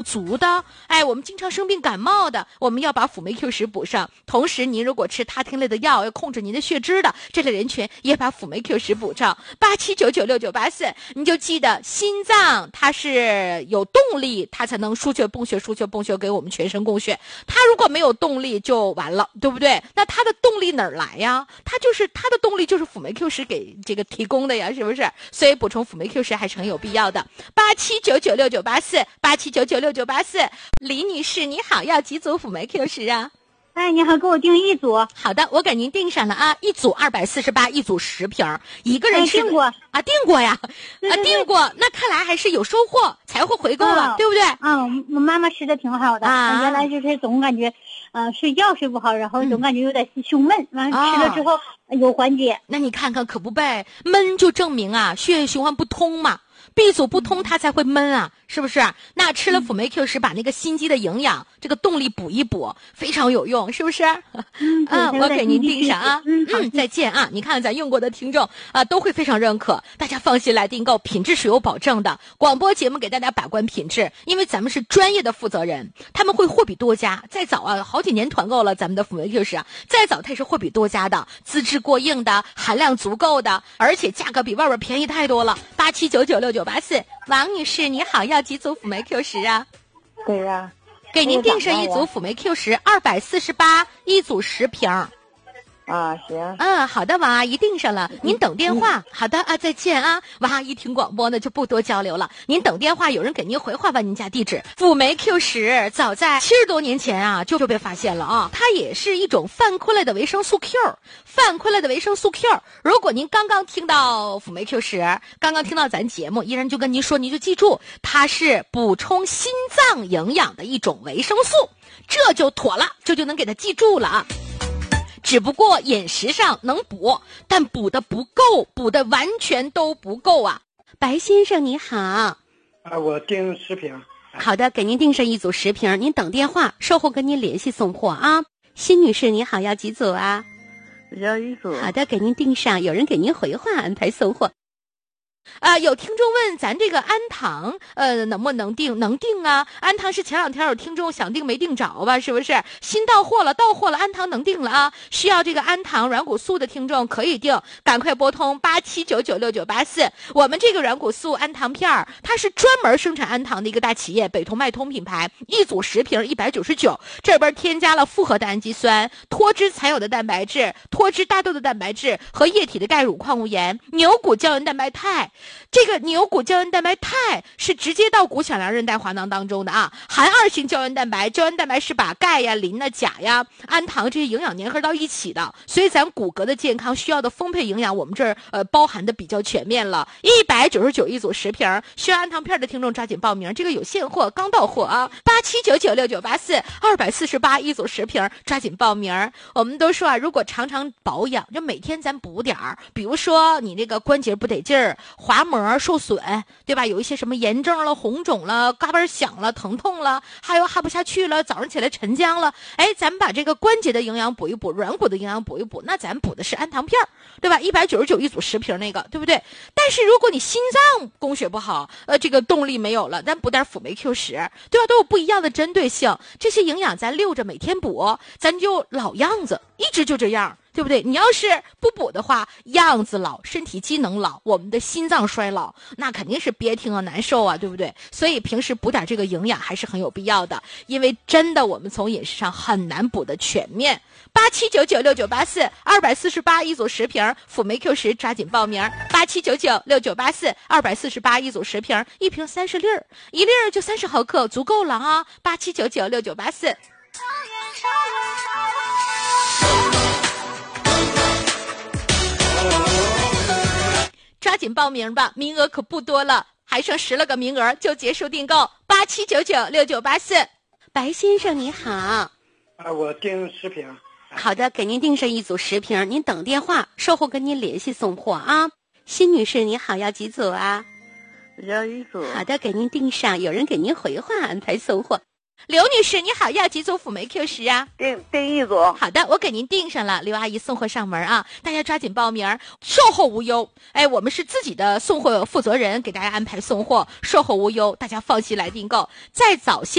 足的，哎，我们经常生病感冒的，我们要把辅酶 Q 十补上。同时您如果吃他汀类的药，要控制您的血脂的这类人群，也把辅酶 Q 十补上。87996984，你就记得心脏它是有动力，它才能输血泵血给我们全身供血。它如果没有动力就完了，对不对？那它的动力哪儿来呀？它的动力就是辅酶 Q 十给这个提供的呀，是不是？所以补充辅酶 Q 十还是很有必要的。87996984，李女士你好，要几组辅酶 Q 十啊？ 哎，你好，给我订一组。 好的，我给您订上了啊，一组248，一组10瓶，一个人吃订过啊，订过呀，订过。那看来还是有收获才会回购了，对不对？ 我妈妈吃的挺好的，原来就是总感觉，睡觉睡不好，然后总感觉有点胸闷，完了吃了之后有缓解。 那你看看可不呗，闷就证明啊，血液循环不通嘛。B 组不通它才会闷啊，是不是？那吃了辅酶 Q 十，把那个心肌的营养这个动力补一补，非常有用，是不是？我给您订上啊。再见啊！你看咱用过的听众都会非常认可，大家放心来订购，品质是有保证的。广播节目给大家把关品质，因为咱们是专业的负责人，他们会货比多家。再早好几年团购了咱们的辅酶 Q 十再早它也是货比多家的，资质过硬的，含量足够的，而且价格比外边便宜太多了。87996984，王女士你好，要几组辅酶 Q 十啊？ 对呀， 给您订上一组辅酶 Q 十，248，一组10瓶。 行。 好的，王阿姨订上了，您等电话。好的啊，再见啊。王阿姨听广播呢就不多交流了，您等电话，有人给您回话吧您家地址。辅酶 Q 十早在70多年前啊就被发现了啊，它也是一种泛昆类的维生素 Q。泛昆类的维生素 Q， 如果您刚刚听到辅酶 Q 十，刚刚听到咱节目，依然就跟您说，您就记住，它是补充心脏营养的一种维生素，这就妥了，这就能给它记住了啊。只不过饮食上能补，但补的不够，补的完全都不够啊。白先生你好， 我订10瓶。 好的，给您订上一组10瓶，您等电话，售后跟您联系送货啊。辛女士你好，要几组啊？ 要一组。 好的，给您订上，有人给您回话安排送货。有听众问咱这个安糖能不能订？能订啊。安糖是前两天有听众想订没订着吧，是不是？新到货了，安糖能订了啊。需要这个安糖软骨素的听众可以订，赶快拨通87996984。我们这个软骨素安糖片它是专门生产安糖的一个大企业，北通脉通品牌，一组10瓶199，这边添加了复合的氨基酸、脱脂残有的蛋白质、脱脂大豆的蛋白质和液体的钙乳矿物盐、牛骨胶原蛋白肽。这个牛骨胶原蛋白肽是直接到骨小梁韧带滑囊当中的啊，含2型胶原蛋白，胶原蛋白是把钙呀、磷呐、钾呀、氨糖这些营养粘合到一起的，所以咱骨骼的健康需要的丰沛营养，我们这儿包含的比较全面了。199一组10瓶，需要安糖片的听众抓紧报名，这个有现货，刚到货啊。87996984，248一组10瓶，抓紧报名。我们都说啊，如果常常保养，就每天咱补点儿，比如说你那个关节不得劲儿，滑膜受损，对吧？有一些什么炎症了、红肿了、嘎嘣响了、疼痛了，还有哈不下去了，早上起来沉僵了，咱们把这个关节的营养补一补，软骨的营养补一补，那咱补的是安糖片，对吧？199一组10瓶那个，对不对？但是如果你心脏供血不好，这个动力没有了，咱补点辅酶 Q 十，对吧？都有不一样的针对性，这些营养咱溜着每天补，咱就老样子，一直就这样。对不对？你要是不补的话，样子老，身体机能老，我们的心脏衰老，那肯定是憋挺啊，难受啊，对不对？所以平时补点这个营养还是很有必要的，因为真的我们从饮食上很难补的全面。87996984，248一组10瓶，辅酶 Q 十，抓紧报名。87996984，248一组10瓶，一瓶30粒儿，一粒儿就30毫克，足够了啊。87996984。抓紧报名吧，名额可不多了，还剩10来个名额就结束订购。87996984，白先生你好， 我订10瓶。 好的，给您订上一组10瓶，您等电话，售后跟您联系送货啊。辛女士你好，要几组啊？ 要一组。 好的，给您订上，有人给您回话安排送货。刘女士你好，要几组辅酶 Q 十啊？ 订一组。 好的，我给您订上了，刘阿姨送货上门啊，大家抓紧报名，售后无忧。我们是自己的送货负责人，给大家安排送货，售后无忧，大家放心来订购。再早些